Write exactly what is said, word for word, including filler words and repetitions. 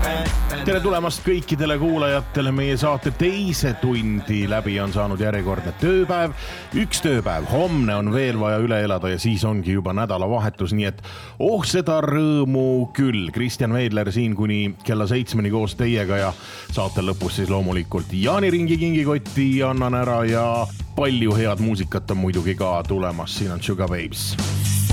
Tere tulemast kõikidele kuulajatele, meie saate teise tundi läbi on saanud järjekordne tööpäev. Üks tööpäev, homne on veel vaja üle elada ja siis ongi juba nädalavahetus, nii et oh seda rõõmu küll. Kristjan Veedler siin kuni kella seitsmeni koos teiega ja saate lõpus siis loomulikult Jaaniringi kingikotti annan ära ja palju head muusikat on muidugi ka tulemas. Siin on Sugar Babes.